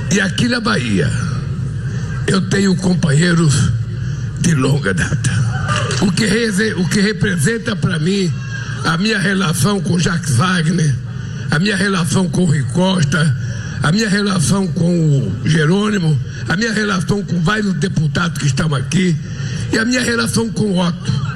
E aqui na Bahia, eu tenho companheiros de longa data. O que representa para mim a minha relação com Jacques Wagner, a minha relação com o Rui Costa, a minha relação com o Jerônimo, a minha relação com vários deputados que estão aqui e a minha relação com o Otto.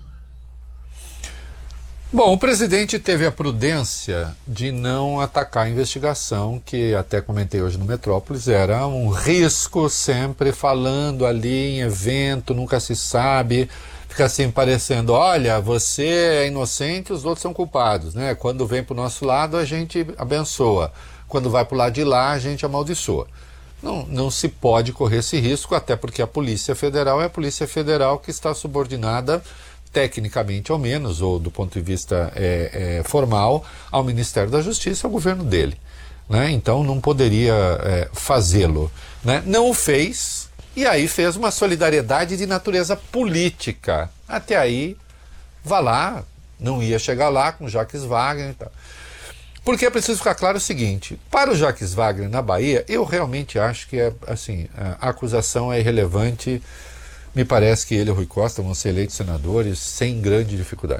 Bom, o presidente teve a prudência de não atacar a investigação, que até comentei hoje no Metrópolis, era um risco, sempre falando ali em evento, nunca se sabe, fica assim parecendo, olha, você é inocente, os outros são culpados, né? Quando vem para o nosso lado a gente abençoa, quando vai para o lado de lá a gente amaldiçoa. Não se pode correr esse risco, até porque a Polícia Federal é a Polícia Federal que está subordinada tecnicamente ao menos, ou do ponto de vista formal, ao Ministério da Justiça, ao governo dele, né? Então não poderia fazê-lo, né? Não o fez, e aí fez uma solidariedade de natureza política. Até aí, vá lá, não ia chegar lá com Jacques Wagner e tal. Porque é preciso ficar claro o seguinte, para o Jacques Wagner na Bahia, eu realmente acho que a acusação é irrelevante. Me parece que ele e o Rui Costa vão ser eleitos senadores sem grande dificuldade.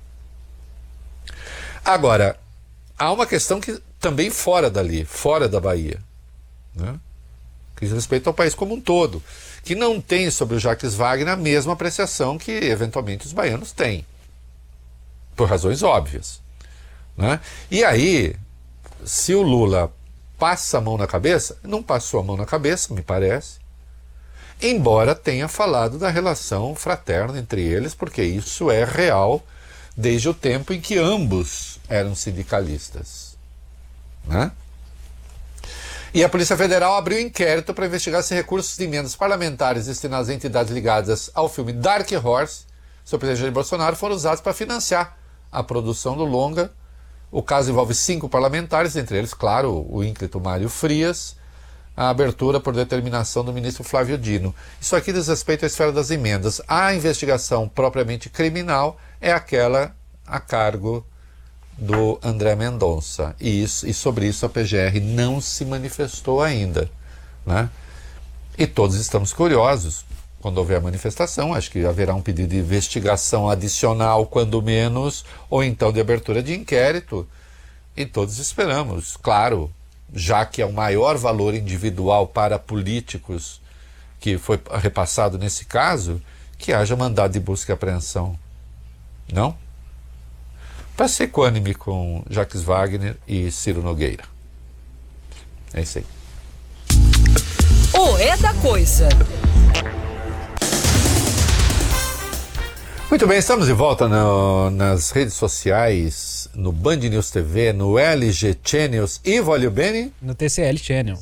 Agora, há uma questão que também fora dali, fora da Bahia, né? Que diz respeito ao país como um todo, que não tem sobre o Jacques Wagner a mesma apreciação que eventualmente os baianos têm, por razões óbvias, né? E aí, se o Lula passa a mão na cabeça, não passou a mão na cabeça, me parece, embora tenha falado da relação fraterna entre eles, porque isso é real desde o tempo em que ambos eram sindicalistas, né? E a Polícia Federal abriu inquérito para investigar se recursos de emendas parlamentares destinados a entidades ligadas ao filme Dark Horse, sobre o presidente Jair Bolsonaro, foram usados para financiar a produção do longa. O caso envolve 5 parlamentares, entre eles, claro, o ínclito Mário Frias, a abertura por determinação do ministro Flávio Dino. Isso aqui diz respeito à esfera das emendas. A investigação propriamente criminal é aquela a cargo do André Mendonça. E sobre isso a PGR não se manifestou ainda, né? E todos estamos curiosos. Quando houver a manifestação, acho que haverá um pedido de investigação adicional, quando menos, ou então de abertura de inquérito. E todos esperamos, claro, já que é o maior valor individual para políticos que foi repassado nesse caso, que haja mandado de busca e apreensão. Não? Para ser equânime com Jacques Wagner e Ciro Nogueira. É isso aí. O É da Coisa. Muito bem, estamos de volta nas redes sociais, no Band News TV, no LG Channels e voglio bene? No TCL Channel.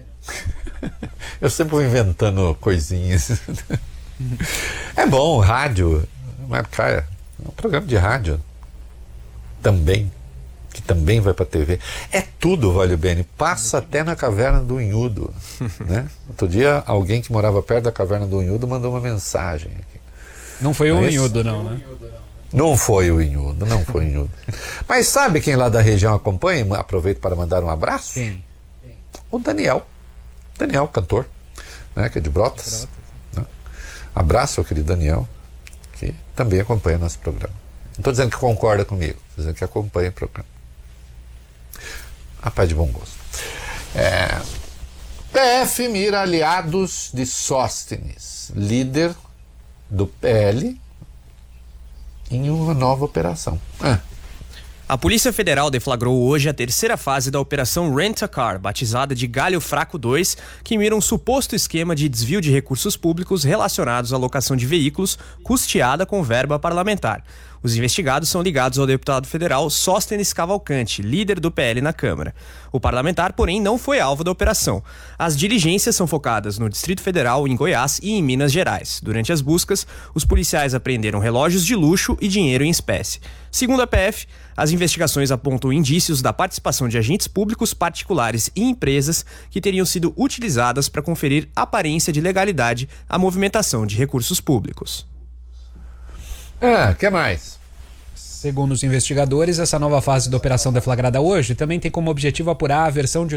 Eu sempre vou inventando coisinhas. É bom, rádio, mas cara, é um programa de rádio também, que também vai para a TV. É tudo, voglio bene, passa até na Caverna do Unhudo, né? Outro dia, alguém que morava perto da Caverna do Unhudo mandou uma mensagem aqui. Não foi o Unhudo, não, né? Não foi o Unhudo, não foi o Unhudo. Mas sabe quem lá da região acompanha? Aproveito para mandar um abraço. Sim. O Daniel, cantor, né, que é de Brotas. Né? Abraço ao querido Daniel, que também acompanha nosso programa. Não estou dizendo que concorda comigo, estou dizendo que acompanha o programa. Rapaz de bom gosto. PF mira aliados de Sóstenes, líder do PL, em uma nova operação. A Polícia Federal deflagrou hoje a terceira fase da Operação Rent-a-Car, batizada de Galho Fraco 2, que mira um suposto esquema de desvio de recursos públicos relacionados à locação de veículos custeada com verba parlamentar. Os investigados são ligados ao deputado federal Sóstenes Cavalcante, líder do PL na Câmara. O parlamentar, porém, não foi alvo da operação. As diligências são focadas no Distrito Federal, em Goiás e em Minas Gerais. Durante as buscas, os policiais apreenderam relógios de luxo e dinheiro em espécie. Segundo a PF, as investigações apontam indícios da participação de agentes públicos, particulares e empresas que teriam sido utilizadas para conferir aparência de legalidade à movimentação de recursos públicos. Que mais? Segundo os investigadores, essa nova fase da operação deflagrada hoje também tem como objetivo apurar a versão de